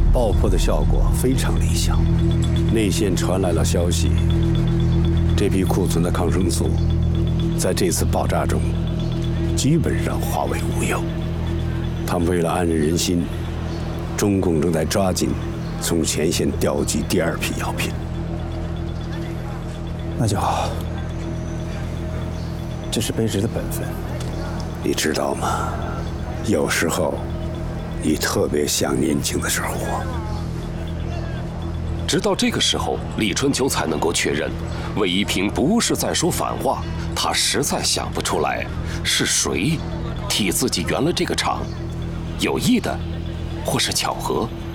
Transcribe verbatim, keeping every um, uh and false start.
爆破的效果非常理想。内线传来了消息，这批库存的抗生素在这次爆炸中基本上化为乌有。他们为了安人人心，中共正在抓紧从前线调集第二批药品。 那就好，这是卑职的本分。 你知道吗？有时候，你特别像年轻的时候我。 直到这个时候，李春秋才能够确认，魏一平不是在说反话，他实在想不出来是谁替自己圆了这个场，有意的，或是巧合。